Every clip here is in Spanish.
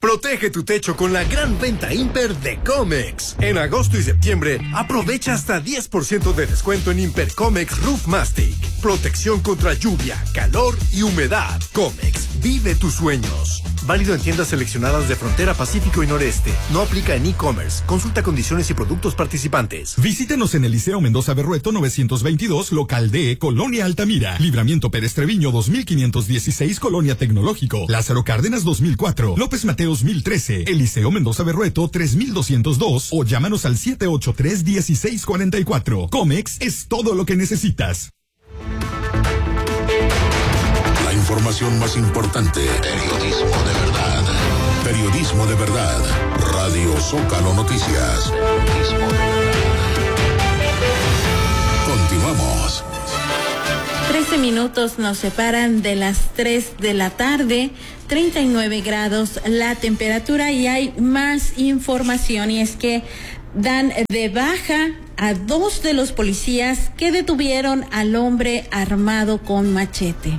Protege tu techo con la gran venta Imper de Comex. En agosto y septiembre, aprovecha hasta 10% de descuento en Imper Comex Roof Mastic. Protección contra lluvia, calor y humedad. Comex, vive tus sueños. Válido en tiendas seleccionadas de Frontera, Pacífico y Noreste. No aplica en e-commerce. Consulta condiciones y productos participantes. Visítenos en el Liceo Mendoza Berrueto 922, local D, Colonia Altamira. Libramiento Pérez Treviño 2516, Colonia Tecnológico. Lázaro Cárdenas 2004. López Mateos 1013. El Liceo Mendoza Berrueto 3202. O llámanos al 783-1644. Comex es todo lo que necesitas. La información más importante. Periodismo de verdad. Periodismo de verdad. Radio Zócalo Noticias. Periodismo de verdad. Continuamos. 13 minutos nos separan de las 3 de la tarde, 39 grados la temperatura y hay más información, y es que dan de baja a 2 de los policías que detuvieron al hombre armado con machete.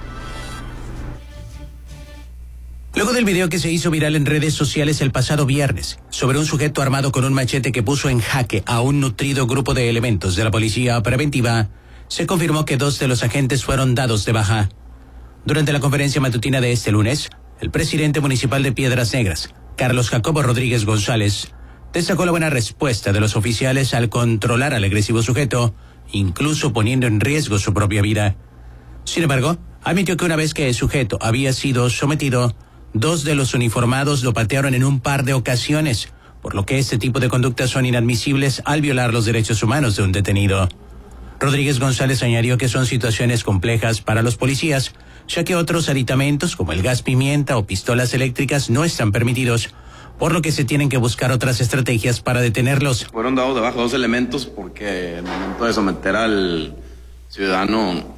Luego del video que se hizo viral en redes sociales el pasado viernes sobre un sujeto armado con un machete que puso en jaque a un nutrido grupo de elementos de la policía preventiva, se confirmó que 2 de los agentes fueron dados de baja. Durante la conferencia matutina de este lunes, el presidente municipal de Piedras Negras, Carlos Jacobo Rodríguez González, destacó la buena respuesta de los oficiales al controlar al agresivo sujeto, incluso poniendo en riesgo su propia vida. Sin embargo, admitió que una vez que el sujeto había sido sometido, 2 de los uniformados lo patearon en un par de ocasiones, por lo que este tipo de conductas son inadmisibles al violar los derechos humanos de un detenido. Rodríguez González añadió que son situaciones complejas para los policías, ya que otros aditamentos como el gas pimienta o pistolas eléctricas no están permitidos, por lo que se tienen que buscar otras estrategias para detenerlos. Fueron dados de baja 2 elementos porque al momento de someter al ciudadano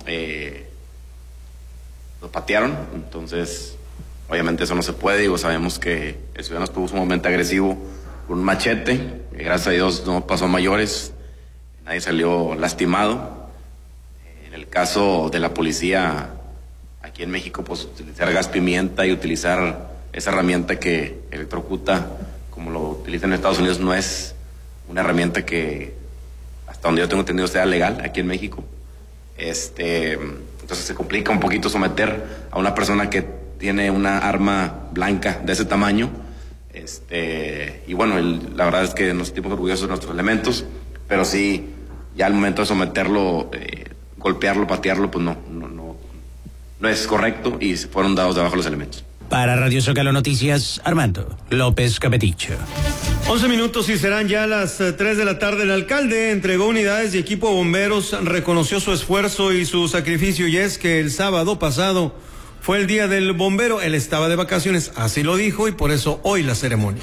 lo patearon, entonces obviamente eso no se puede, y sabemos que el ciudadano estuvo sumamente agresivo con un machete, que gracias a Dios no pasó a mayores, nadie salió lastimado. En el caso de la policía aquí en México, pues utilizar gas pimienta y utilizar esa herramienta que electrocuta, como lo utilizan en Estados Unidos, no es una herramienta que, hasta donde yo tengo entendido, sea legal aquí en México. Entonces se complica un poquito someter a una persona que tiene una arma blanca de ese tamaño. Y bueno, la verdad es que nos sentimos orgullosos de nuestros elementos, pero sí, ya al momento de someterlo, golpearlo, patearlo, pues no es correcto, y fueron dados de baja los elementos. Para Radio Zócalo Noticias, Armando López Capeticho. 11 minutos y serán ya las 3 de la tarde. El alcalde entregó unidades y equipo de bomberos, reconoció su esfuerzo y su sacrificio, y es que el sábado pasado fue el día del bombero. Él estaba de vacaciones, así lo dijo, y por eso hoy la ceremonia.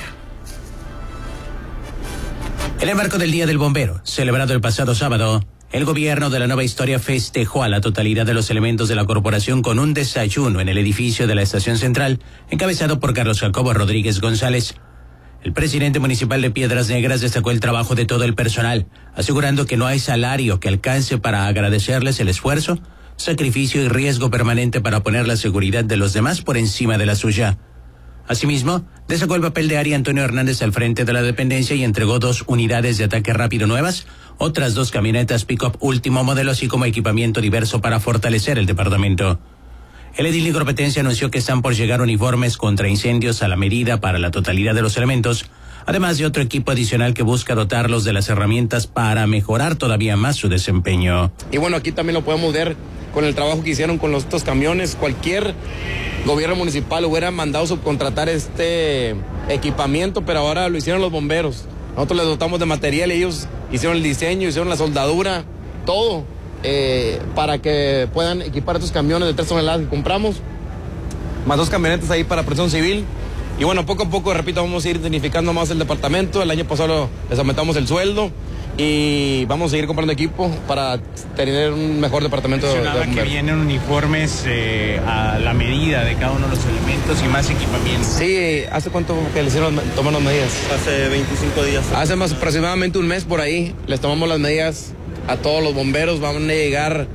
En el marco del Día del Bombero, celebrado el pasado sábado, el gobierno de la Nueva Historia festejó a la totalidad de los elementos de la corporación con un desayuno en el edificio de la Estación Central, encabezado por Carlos Jacobo Rodríguez González. El presidente municipal de Piedras Negras destacó el trabajo de todo el personal, asegurando que no hay salario que alcance para agradecerles el esfuerzo, sacrificio y riesgo permanente para poner la seguridad de los demás por encima de la suya. Asimismo, destacó el papel de Ari Antonio Hernández al frente de la dependencia y entregó 2 unidades de ataque rápido nuevas, otras 2 camionetas pick-up último modelo, así como equipamiento diverso para fortalecer el departamento. El edil de Competencia anunció que están por llegar uniformes contra incendios a la medida para la totalidad de los elementos, además de otro equipo adicional que busca dotarlos de las herramientas para mejorar todavía más su desempeño. Y bueno, aquí también lo podemos ver con el trabajo que hicieron con estos camiones. Cualquier gobierno municipal hubiera mandado subcontratar este equipamiento, pero ahora lo hicieron los bomberos. Nosotros les dotamos de material, ellos hicieron el diseño, hicieron la soldadura, todo, para que puedan equipar estos camiones de 3 toneladas que compramos, más 2 camionetas ahí para protección civil. Y bueno, poco a poco, repito, vamos a ir dignificando más el departamento. El año pasado les aumentamos el sueldo y vamos a seguir comprando equipo para tener un mejor departamento. Mencionaba que vienen uniformes a la medida de cada uno de los elementos y más equipamiento. Sí, ¿hace cuánto que les hicieron tomar las medidas? Hace 25 días. Hace más aproximadamente un mes por ahí les tomamos las medidas a todos los bomberos. Van a llegar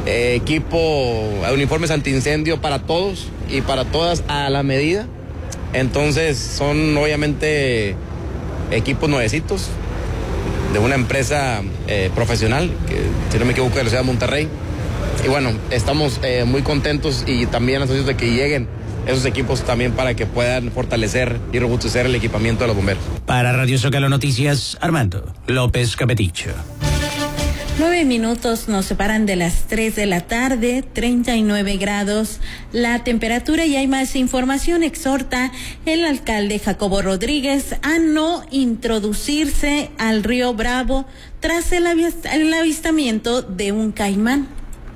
equipo, uniformes antiincendio para todos y para todas a la medida. Entonces son obviamente equipos nuevecitos de una empresa profesional, que si no me equivoco de la ciudad de Monterrey. Y bueno, estamos muy contentos y también ansiosos de que lleguen esos equipos también para que puedan fortalecer y robustecer el equipamiento de los bomberos. Para Radio Zócalo Noticias, Armando López Capeticho. 9 minutos nos separan de las 3 de la tarde, 39 grados la temperatura, y hay más información. Exhorta el alcalde Jacobo Rodríguez a no introducirse al río Bravo tras el avistamiento de un caimán.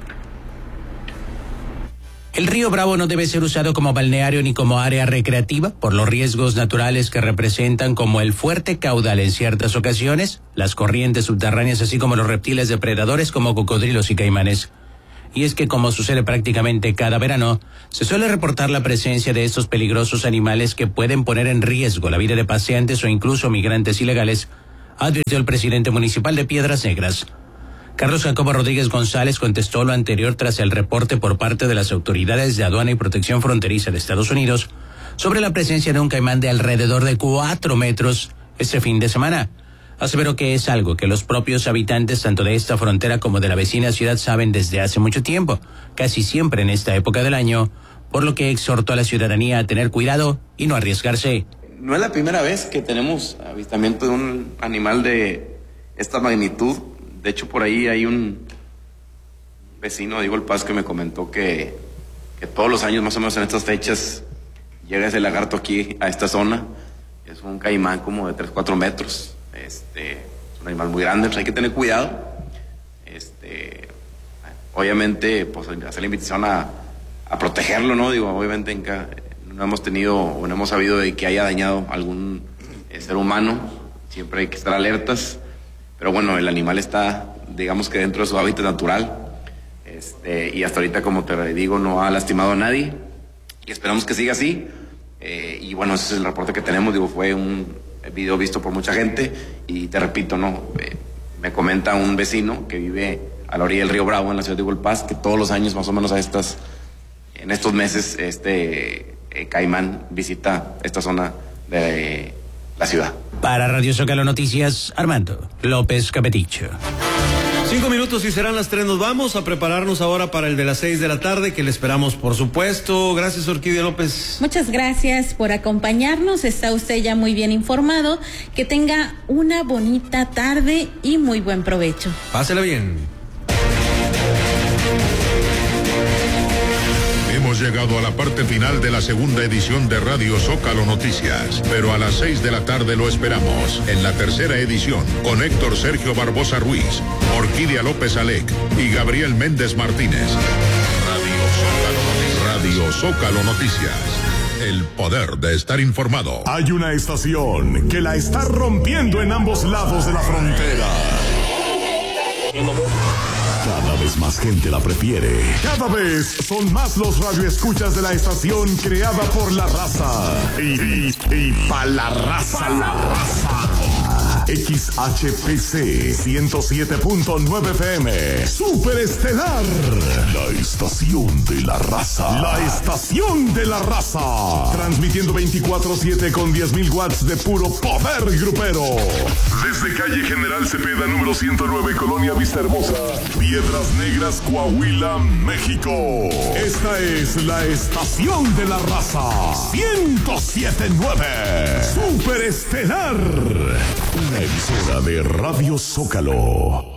El río Bravo no debe ser usado como balneario ni como área recreativa por los riesgos naturales que representan, como el fuerte caudal en ciertas ocasiones, las corrientes subterráneas, así como los reptiles depredadores como cocodrilos y caimanes. Y es que, como sucede prácticamente cada verano, se suele reportar la presencia de estos peligrosos animales que pueden poner en riesgo la vida de paseantes o incluso migrantes ilegales, advirtió el presidente municipal de Piedras Negras. Carlos Jacobo Rodríguez González contestó lo anterior tras el reporte por parte de las autoridades de aduana y protección fronteriza de Estados Unidos sobre la presencia de un caimán de alrededor de 4 metros este fin de semana. Aseveró que es algo que los propios habitantes tanto de esta frontera como de la vecina ciudad saben desde hace mucho tiempo, casi siempre en esta época del año, por lo que exhortó a la ciudadanía a tener cuidado y no arriesgarse. No es la primera vez que tenemos avistamiento de un animal de esta magnitud. De hecho, por ahí hay un vecino, Diego El Paz, que me comentó que todos los años, más o menos en estas fechas, llega ese lagarto aquí a esta zona. Es un caimán como de 3-4 metros. Es un animal muy grande, pues hay que tener cuidado. Obviamente, pues hacer la invitación a protegerlo, ¿no? Digo, obviamente no hemos tenido o no hemos sabido de que haya dañado algún ser humano. Siempre hay que estar alertas. Pero bueno, el animal está, digamos que dentro de su hábitat natural, y hasta ahorita, como te digo, no ha lastimado a nadie, y esperamos que siga así. Y bueno, ese es el reporte que tenemos. Digo, fue un video visto por mucha gente, y te repito, no, me comenta un vecino que vive a la orilla del río Bravo, en la ciudad de Diego El Paz, que todos los años, más o menos en estos meses, caimán visita esta zona de la ciudad. Para Radio Zócalo Noticias, Armando López Capeticho. 5 minutos y serán las 3. Nos vamos a prepararnos ahora para el de las 6 de la tarde, que le esperamos, por supuesto. Gracias, Orquídea López. Muchas gracias por acompañarnos. Está usted ya muy bien informado. Que tenga una bonita tarde y muy buen provecho. Pásela bien. Hemos llegado a la parte final de la segunda edición de Radio Zócalo Noticias, pero a las 6 de la tarde lo esperamos en la tercera edición con Héctor Sergio Barbosa Ruiz, Orquídea López Alec y Gabriel Méndez Martínez. Radio Zócalo Noticias. El poder de estar informado. Hay una estación que la está rompiendo en ambos lados de la frontera. Cada vez más gente la prefiere. Cada vez son más los radioescuchas de la estación creada por la raza. Y pa' la raza, XHPC 107.9 FM. Superestelar. La estación de la raza. La estación de la raza. Transmitiendo 24/7 con 10,000 watts de puro poder grupero. Desde calle General Cepeda, número 109, Colonia Vista Hermosa, Piedras Negras, Coahuila, México. Esta es la estación de la raza. 107.9. Superestelar. Una emisora de Radio Zócalo.